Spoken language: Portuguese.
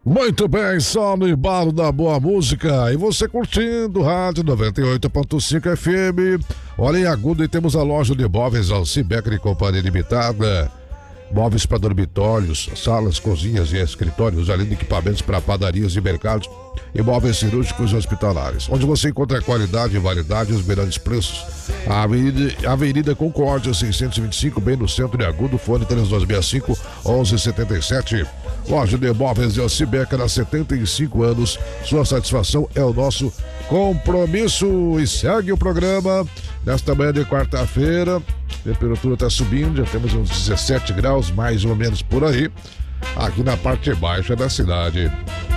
Muito bem, só no embalo da boa música. E você curtindo Rádio 98.5 FM. Olha, em Agudo temos a loja de móveis Alcibecker e Companhia Limitada. Móveis para dormitórios, salas, cozinhas e escritórios, além de equipamentos para padarias e mercados e móveis cirúrgicos e hospitalares, onde você encontra qualidade e variedade e os melhores preços. A Avenida Concórdia 625, bem no centro de Agudo, fone 3265-1177. Loja de móveis de Alcibecker há 75 anos. Sua satisfação é o nosso compromisso. E segue o programa nesta manhã de quarta-feira. A temperatura está subindo, já temos uns 17 graus, mais ou menos por aí, aqui na parte baixa da cidade.